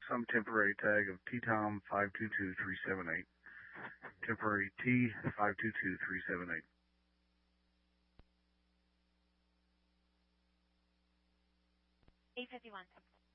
Some temporary tag of T-Tom 522378. Temporary T 522378. A51.